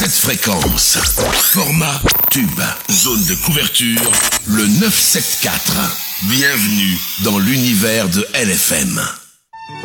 cette fréquence. Format tube. Zone de couverture, le 974. Bienvenue dans l'univers de LFM.